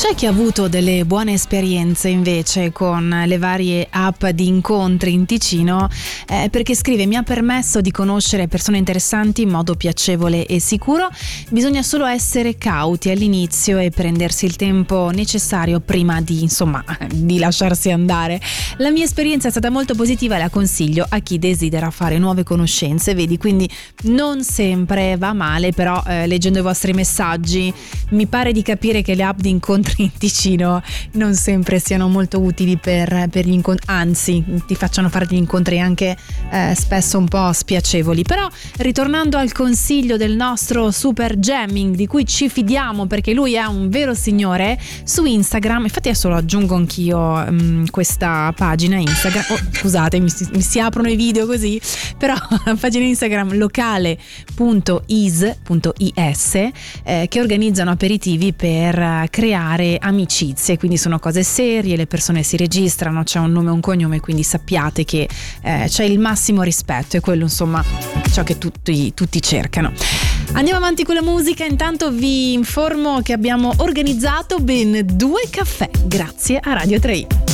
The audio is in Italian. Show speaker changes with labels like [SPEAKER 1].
[SPEAKER 1] C'è chi ha avuto delle buone esperienze invece con le varie app di incontri in Ticino, perché scrive: mi ha permesso di conoscere persone interessanti in modo piacevole e sicuro. Bisogna solo essere cauti all'inizio e prendersi il tempo necessario prima di lasciarsi andare. La mia esperienza è stata molto positiva e la consiglio a chi desidera fare nuove conoscenze. Vedi, quindi non sempre va male, però leggendo i vostri messaggi mi pare di capire che le app di incontri in Ticino non sempre siano molto utili per gli incontri, anzi ti facciano fare degli incontri anche spesso un po' spiacevoli. Però ritornando al consiglio del nostro super Gemming, di cui ci fidiamo perché lui è un vero signore, su Instagram, infatti adesso lo aggiungo anch'io questa pagina Instagram, scusate mi si aprono i video così, però la pagina Instagram locale.is che organizzano aperitivi per creare amicizie, quindi sono cose serie, le persone si registrano, c'è un nome e un cognome, quindi sappiate che c'è il massimo rispetto, e quello insomma ciò che tutti cercano. Andiamo avanti con la musica, intanto vi informo che abbiamo organizzato ben 2 caffè grazie a Radio 3.